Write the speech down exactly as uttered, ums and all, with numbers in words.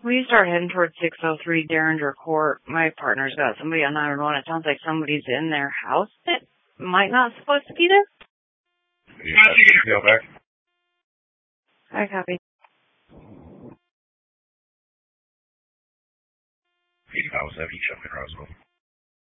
We start heading towards six oh three Derringer Court. My partner's got somebody on nine one one. It sounds like somebody's in their house that might not supposed to be there. Yeah, back. I copy. eighty-five seventy, Chuck in Roswell.